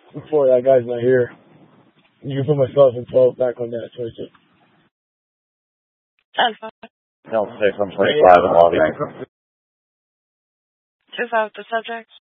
before that guy's not here. You can put myself and 12 back on that choice. That's fine. Tell 6, I'm 25 in lobby. 25 the subject.